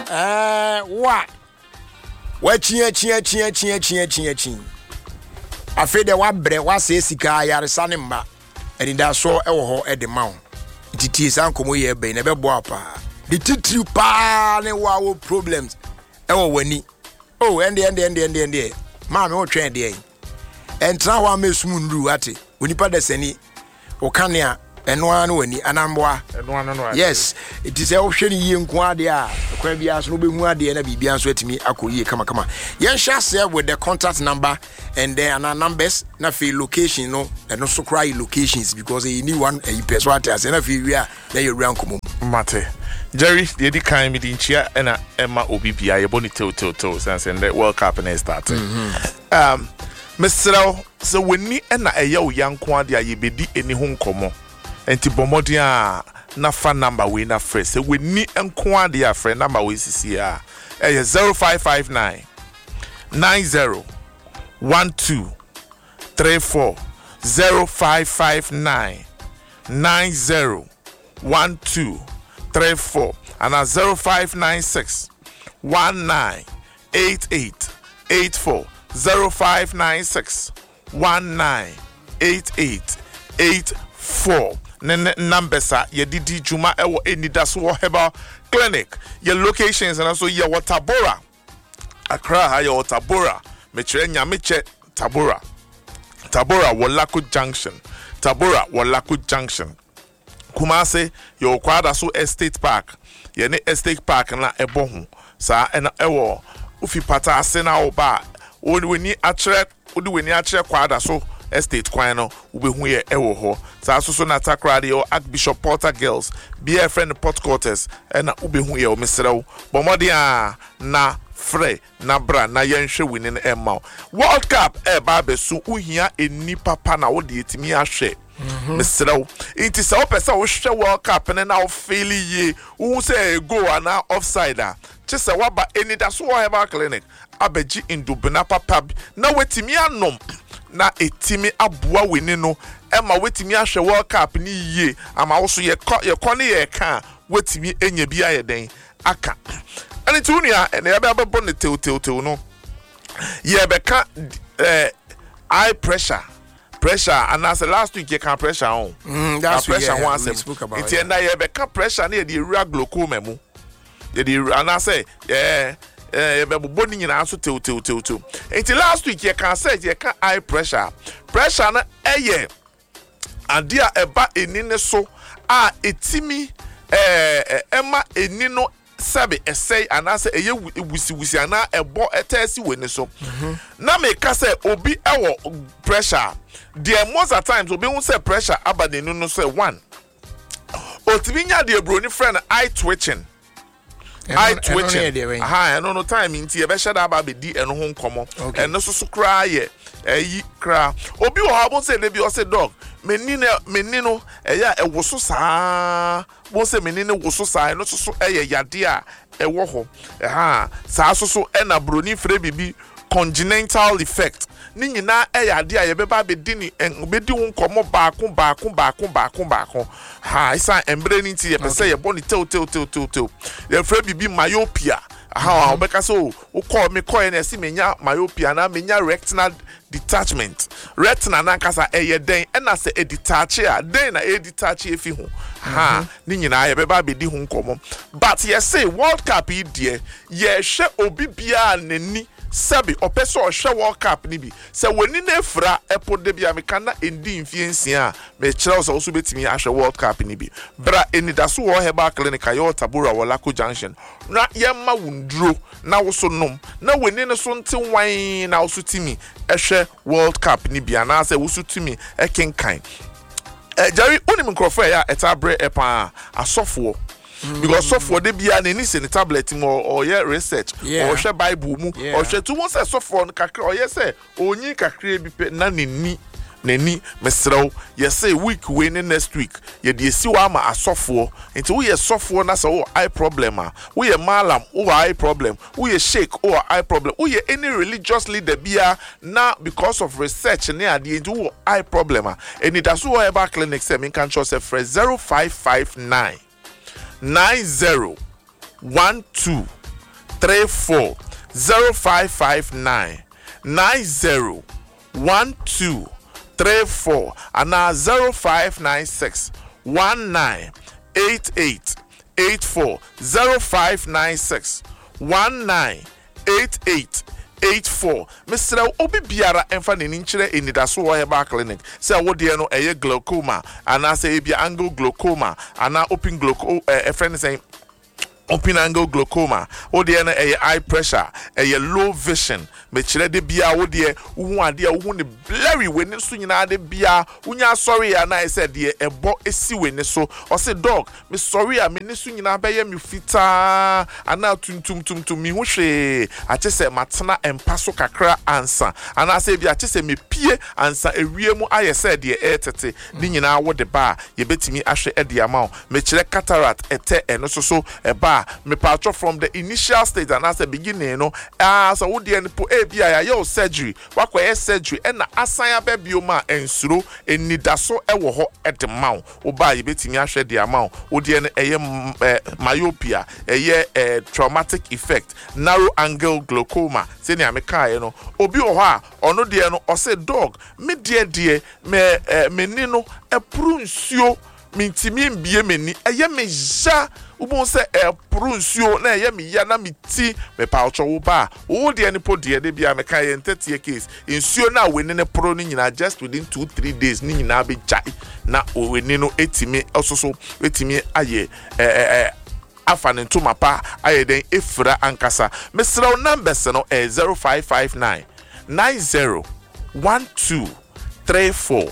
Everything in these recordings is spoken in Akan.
What chia. I feel the what bre was a sika yar sanima. And in that so at the mount. It is uncle ye be never boapa. The titri pa ne wow problems. When he and the mammy or train the and Trawa Miss Moon at it. When you put the Seni or Kanya and one when he and yes, it is ocean young quadia, Quabias, Ruby Muadi, and be answered to me. Akuye, come on. Yes, shall say with the contact number and then our numbers, not feel location, no, and also cry locations because he knew one a persuaders and if you are there, you're round Mate. Jerry, the Eddie Kind meeting chair and Emma OBPI, a bonnet till since and the World Cup and started. Mr. So when me and a young quadia, ye be any home como. And Tibomodia, na fan number we na fresh. So we need and quadia friend number we see here. 0559 90 12 34 0559 90 12 34 and 0596 1988 84 0596 1988 84 numbers are ye didi juma ewo enidaso herbal clinic your locations and also your Tabora Accra your Tabora meche nyamiche Tabora Wolaku Junction Kumase your Kwadaso Estate Park ye Estate Park na ebohu sa ena ewo ufi pata asena oba weni atre Kwadaso Estate Quino, Ubehu ye ewo sa so na Takrade or Archbishop Porter Girls, be a friend Port Quarters, and Ubehu ye o Mr. Bomodia na Fre na bra na yenshe winning Emma. World Cup babe so uhia eni papa na wo de etimi ahwe. Mr. It is a person who share World Cup and now fail ye who say go and now offside. Just a waba any that's why about clinic. Abeji in Dubena papa na wetimi anom. Na etimi abua winino Emma wetimi ahwe World Cup ni ye ama also ye kone ye kan wetimi enye bia ye den aka ani tunia and ye be bonne tew no ye be ka high pressure and as last week you can pressure on that's pressure one spoke about it and ye be ka pressure na the glaucoma mu ye the and I say boni nyina so tew until last week you can say you can high pressure na eye adia eba enine so a etimi ema enino sabe essay and I say eye wusi ana ebo etesi we ni so na me ka say obi ewo pressure there most of times obi won say pressure aba nenu no say one otimi nya de broni friend eye twitching I twitching. No time in tea. Besha da ba be di eno ho nkomo. Eno so kra ye. Eyi kra. Obi wo ha say dey be say dog. Meni no eya ewoso saa. Bo say meni ne woso saa eno so eye yade a ewo ho. Saa so ena broni fre bibi congenital effect. Ni nyina eyade a ye beba be di ni obedi ho nkomo baako. Isa embre ni ti ye pese ye boni tew. Ye fre bibi myopia. Obeka so o call me na esi menya myopia na menya retinal detachment. Retina na kasa eye den na se e detach a den na e detach efi ho. Ni nyina ye beba be di ho nkomo. But ye say World Cup e die ye hwe obi bia nani Sabi opeso ohwe World Cup ni bi se woni na efra epo de bia me kana endi mfiensia me kire so so betimi ahwe World Cup ni bi bra enidaso wo heba clinic ayo Tabora Wolaku Junction na yemma wunduro na wo so nom na woni ne so nte wan na wo so timi ehwe World Cup ni bi ana se wo so timi ekenkan Jerry onim nkrofo ya etabre epa asofo because software de bia na ni se tablet mo or ye research or share bible mu or share to one say software no kakra or ye say onyi kakra bi pe na nani mesrew ye say week we next week ye de si wa ma asofo nti we ye software na say eye problem we ye malam eye problem we ye sheik eye problem we ye any religious leader bia na because of research na ade nti eye problem any that so ever clinic say me can show say 0559 90 12 34 0559 90 12 34 and 0596 19 88 84 0596 19 88 84 Mr. Obi Biara enfa ne nchire enidaso wo heba clinic say wo de no eye glaucoma ana say ebia angle glaucoma ana open glaucoma friend say open angle glaucoma wo de no eye eye pressure eye low vision me chire de bia wo de hu ade wo ne blurry we ne so nyina de bia unya sorry ana I said de ebo esi we ne so o say dog me sorry a me ne so nyina ba ye me fita ana tuntum mi hu hwe a che se matena empa so kakra ansa ana say bia che se me pie ansa ewie mu aye said de etete ni nyina wo de ba ye betimi ahwe e de ama me chire cataract ete eno so eba me patcho from the initial stage and as the beginning no so wo de po bia ya yo surgery wakwa surgery e na asan ababio ma ensuro enidaso e wo ho edemaw wo ba ye betimi ahwe de ama wo de ne eye myopia eye traumatic effect narrow angle glaucoma se ni ameka ye no obi wo ho a ono de no o se dog me de me ni no epuru nsuo mintimi mbie meni eye me ja ubon se prunsuo na eye me ya na miti me pa ocho wo ba wo de ani po de bia me kan ye 30 case nsuo na we ne pro ni nyina just within 2-3 days ni nyina be jai na we ni no etimi ososo etimi aye afane ntoma pa aye den efra ankasa mesraw numbers no 0559 90 12 34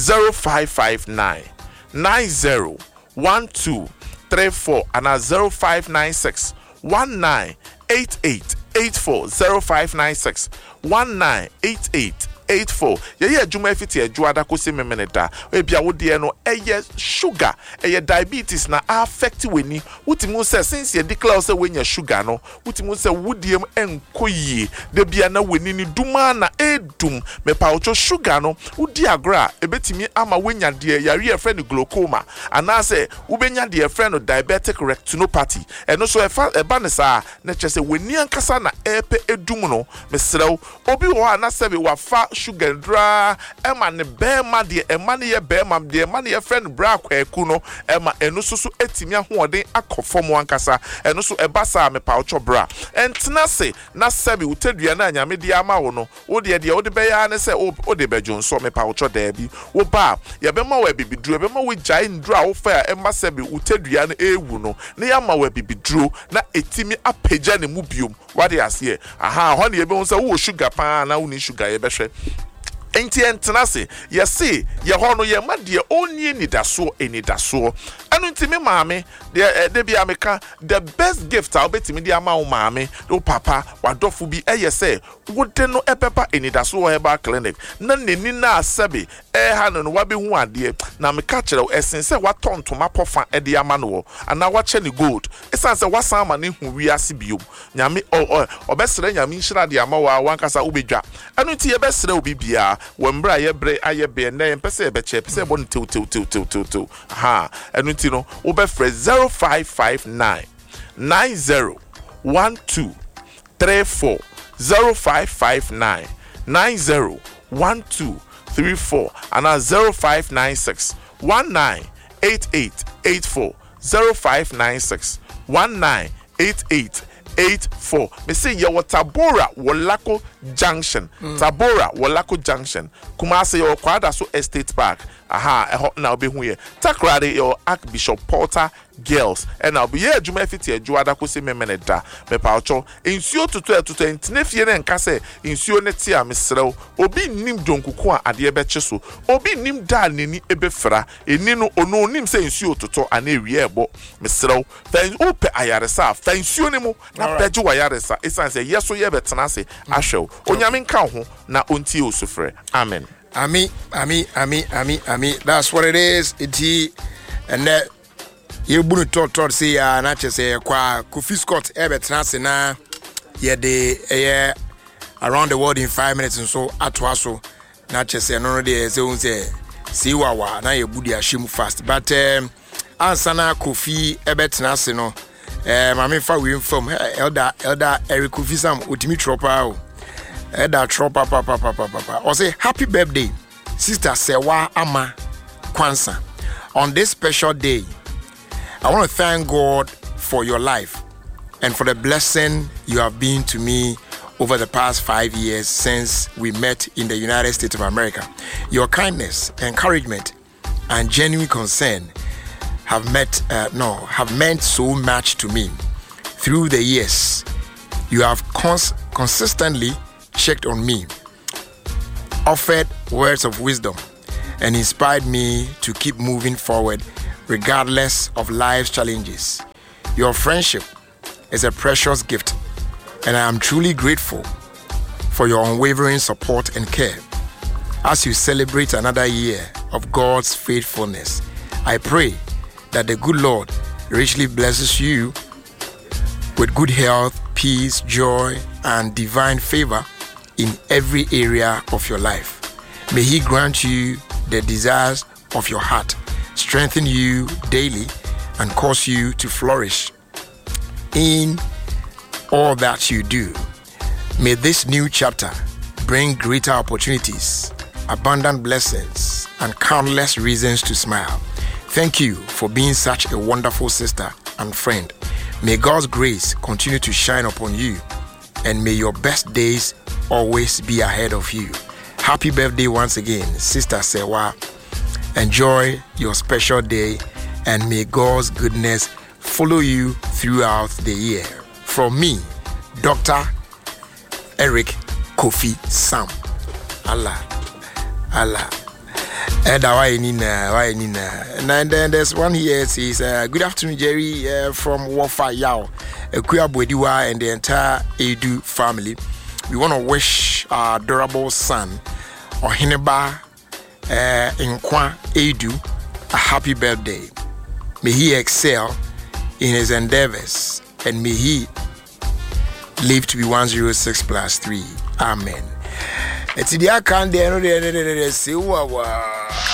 0559 90 12 34 and 0596 19 88 84 0596 19 88 84 ye adwuma efiti adwuada kosi memeneda e bia wo de no eye sugar eye diabetes na affect weni wutimu se since ye declare se wenya sugar no wutimu se wudiem enkoyie de bia na weni ni duma na edum me pa ocho sugar no wudi agra ebetimi ama wenya de yare e friend glaucoma ana se wubenya de friend diabetic retinopathy eno so eba ne sa na chese weni ankasa na epe edum no mesrew obi wo ana sebe wafa sugar dra ema ne bema de ema ne ye bema de ema ne ye friend bra kwaku no ema eno so etimi ahoden akofom ankasa eno so ebasa me pa ocho bra entena se na sebe utadua na anyame de ama wo no wo de wo de beya ne se wo de bejo nso me pa ocho da bi wo ba ye bema wa bibiduro bema wo jai ndura wo fa ema sebe utadua na ewu no ne ya ma wa bibiduro na etimi apeja ne mu biom wade ase aha ho ne ye be won se wo sugar pa na wo ni sugar ye behwe enti entenase ye se ye ho no ye ma de oni enidaso anu ntimi maame de bia meka the best gift I'll betimi de ama wo maame do papa wadofo bi eye se wode no epepa enidaso wo heba clinic na neni na asabe ha no wabe hu ade na meka kire esen se watontoma pofa de ama no ana wache ne gold esan se wasan ama ne hu wiase biom nyame obesere nyame nhira de ama wa wankasa ubedwa anu nti ye besere obi bia wembra ye bre aye be na empese be che pese bon tew ha anu nti no obefre 0559 90 12 34 0559 90 12 34 and 0596 19 88 84 0596 19 88 84 me say ye Tabora Wolako Junction Tabora Wolako Junction Kumasi your kwada so estate park aha e hot now be hu ye takrade your Archbishop Porter girls and I'll be here juma fiti adwada ko se memeneda me pa ocho ensuo tutu entnefie ne nka se ensuo ne tia mesrew obi nim donkuko a ade be cheso obi nim da neni ebefra eni no ono nim se ensuo tutu ana ewie ebo mesrew fan ope ayaresa fan ensuo ne mu na peje wayaresa esan se yeso ye betena se ahwew onyame nka ho na ontie osufre amen. Ami. That's what it is. And that you bunu talk say na chese kwa Kofi Scott ebetena na ye de around the world in 5 minutes and so atwaso na chese no de say unse siwawa na ye budi ashim fast but ansana Kofi ebetena no Mame fa we from elder Eric Ufisam Utimi Tropa. Elder Tropa papa. Or say happy birthday, Sister Sewa Ama Kwansa. On this special day, I want to thank God for your life and for the blessing you have been to me over the past 5 years since we met in the United States of America. Your kindness, encouragement, and genuine concern have meant so much to me. Through the years, you have consistently checked on me, offered words of wisdom, and inspired me to keep moving forward regardless of life's challenges. Your friendship is a precious gift, and I am truly grateful for your unwavering support and care. As you celebrate another year of God's faithfulness, I pray that the good Lord richly blesses you with good health, peace, joy, and divine favor in every area of your life. May He grant you the desires of your heart, strengthen you daily, and cause you to flourish in all that you do. May this new chapter bring greater opportunities, abundant blessings, and countless reasons to smile. Thank you for being such a wonderful sister and friend. May God's grace continue to shine upon you, and may your best days always be ahead of you. Happy birthday once again, Sister Sewa. Enjoy your special day, and may God's goodness follow you throughout the year. From me, Dr. Eric Kofi Sam. Allah. And then there's one here says, good afternoon, Jerry, from Wafa Yao, Kuya Bwediwa, and the entire Edu family. We want to wish our adorable son, Ohineba Nkwa Edu, a happy birthday. May he excel in his endeavors, and may he live to be 106 plus 3. Amen. It's the account there.